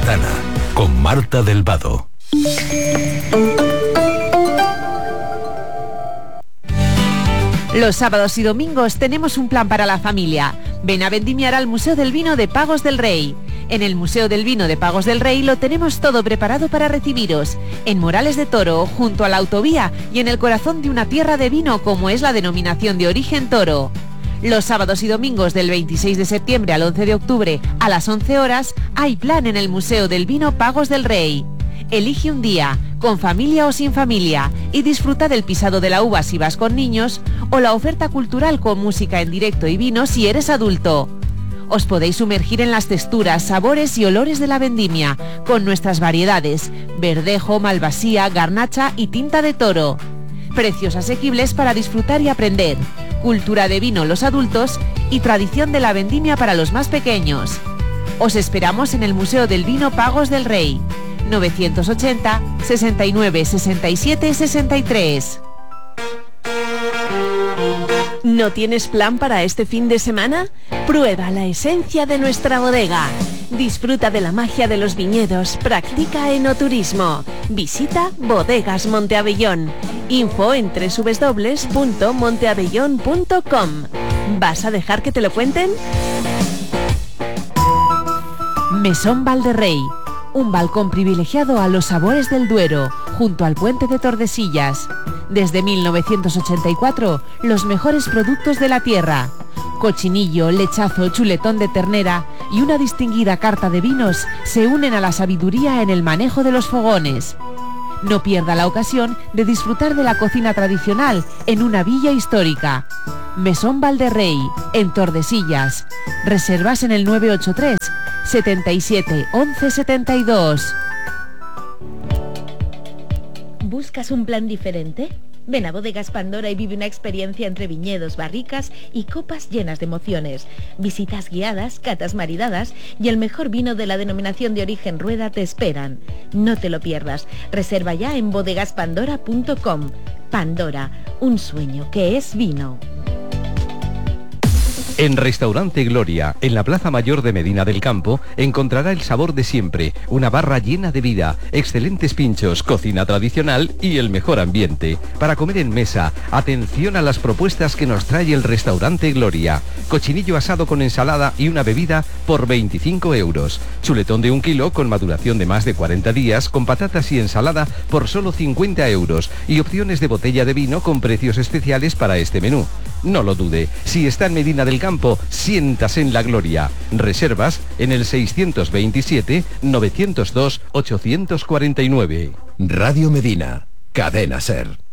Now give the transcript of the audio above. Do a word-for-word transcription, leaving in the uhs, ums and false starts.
Gitana, con Marta del Vado. Los sábados y domingos tenemos un plan para la familia. Ven a vendimiar al Museo del Vino de Pagos del Rey. En el Museo del Vino de Pagos del Rey lo tenemos todo preparado para recibiros. En Morales de Toro, junto a la autovía y en el corazón de una tierra de vino como es la denominación de origen Toro. Los sábados y domingos del veintiséis de septiembre al once de octubre a las once horas hay plan en el Museo del Vino Pagos del Rey. Elige un día, con familia o sin familia, y disfruta del pisado de la uva si vas con niños o la oferta cultural con música en directo y vino si eres adulto. Os podéis sumergir en las texturas, sabores y olores de la vendimia, con nuestras variedades, verdejo, malvasía, garnacha y tinta de toro. Precios asequibles para disfrutar y aprender, cultura de vino los adultos y tradición de la vendimia para los más pequeños. Os esperamos en el Museo del Vino Pagos del Rey, novecientos ochenta, sesenta y nueve, sesenta y siete, sesenta y tres. ¿No tienes plan para este fin de semana? Prueba la esencia de nuestra bodega. Disfruta de la magia de los viñedos, practica enoturismo. Visita Bodegas Monteabellón. Info en doble u doble u doble u punto monteabellón punto com. ¿Vas a dejar que te lo cuenten? Mesón Valderrey. Un balcón privilegiado a los sabores del Duero, junto al puente de Tordesillas. Desde mil novecientos ochenta y cuatro, los mejores productos de la tierra. Cochinillo, lechazo, chuletón de ternera y una distinguida carta de vinos se unen a la sabiduría en el manejo de los fogones. No pierda la ocasión de disfrutar de la cocina tradicional en una villa histórica. Mesón Valderrey, en Tordesillas. Reservas en el nueve ocho tres, setenta y siete, once setenta y dos. ¿Buscas un plan diferente? Ven a Bodegas Pandora y vive una experiencia entre viñedos, barricas y copas llenas de emociones. Visitas guiadas, catas maridadas y el mejor vino de la denominación de origen Rueda te esperan. No te lo pierdas. Reserva ya en bodegas pandora punto com. Pandora, un sueño que es vino. En Restaurante Gloria, en la Plaza Mayor de Medina del Campo, encontrará el sabor de siempre, una barra llena de vida, excelentes pinchos, cocina tradicional y el mejor ambiente. Para comer en mesa, atención a las propuestas que nos trae el Restaurante Gloria. Cochinillo asado con ensalada y una bebida por veinticinco euros. Chuletón de un kilo con maduración de más de cuarenta días, con patatas y ensalada por solo cincuenta euros. Y opciones de botella de vino con precios especiales para este menú. No lo dude, si está en Medina del Campo, siéntase en la gloria. Reservas en el seiscientos veintisiete, novecientos dos, ochocientos cuarenta y nueve. Radio Medina, Cadena Ser.